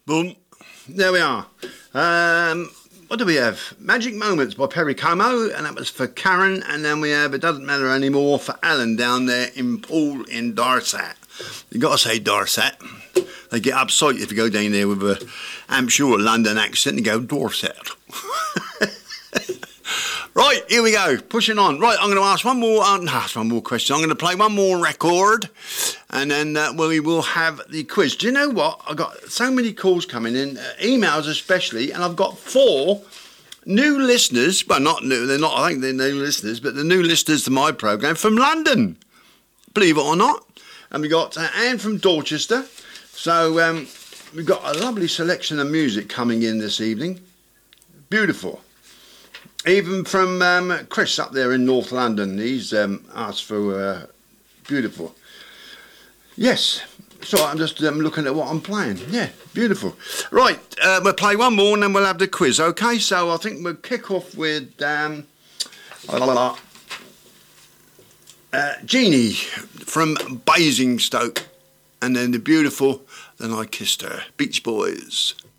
Boom. There we are. What do we have? Magic Moments by Perry Como, and that was for Karen. And then we have It Doesn't Matter Anymore for Alan down there in Poole in Dorset. You got to say Dorset. They get upset if you go down there with a Hampshire or London accent and go Dorset. Right, here we go. Pushing on. Right, I'm going to ask one more question. I'm going to play one more record, and then we will have the quiz. Do you know what? I've got so many calls coming in, emails especially, and I've got 4 new listeners. Well, not new. They're not. I think they're new listeners, but the new listeners to my programme from London. Believe it or not. And we got Anne from Dorchester. So we've got a lovely selection of music coming in this evening. Beautiful. Even from Chris up there in North London, he's asked for beautiful. Yes, so I'm just looking at what I'm playing. Yeah, beautiful. Right, we'll play one more and then we'll have the quiz, okay? So I think we'll kick off with Jeannie from Basingstoke, and then the beautiful Then I Kissed Her, Beach Boys.